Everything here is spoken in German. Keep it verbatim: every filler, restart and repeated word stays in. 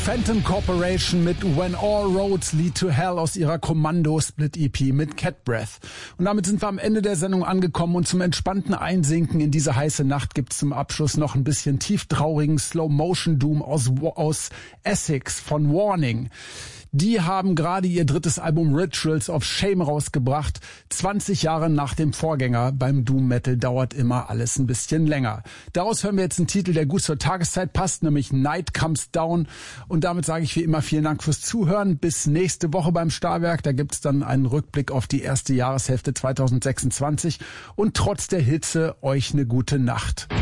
Phantom Corporation mit When All Roads Lead to Hell aus ihrer Kommando-Split-E P mit Cat Breath. Und damit sind wir am Ende der Sendung angekommen und zum entspannten Einsinken in diese heiße Nacht gibt's zum Abschluss noch ein bisschen tieftraurigen Slow-Motion-Doom aus, aus Essex von Warning. Die haben gerade ihr drittes Album Rituals of Shame rausgebracht. zwanzig Jahre nach dem Vorgänger. Beim Doom Metal dauert immer alles ein bisschen länger. Daraus hören wir jetzt einen Titel, der gut zur Tageszeit passt, nämlich Night Comes Down. Und damit sage ich wie immer vielen Dank fürs Zuhören. Bis nächste Woche beim Starwerk. Da gibt's dann einen Rückblick auf die erste Jahreshälfte zwanzig sechsundzwanzig. Und trotz der Hitze euch eine gute Nacht.